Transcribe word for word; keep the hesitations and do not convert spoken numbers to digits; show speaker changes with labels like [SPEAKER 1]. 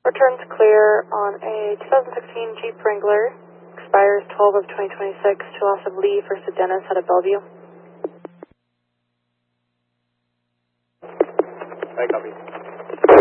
[SPEAKER 1] Returns clear on a two thousand sixteen Jeep Wrangler. Expires twelve of twenty twenty-six to loss of Lee, first to Dennis out of Bellevue.
[SPEAKER 2] I copy.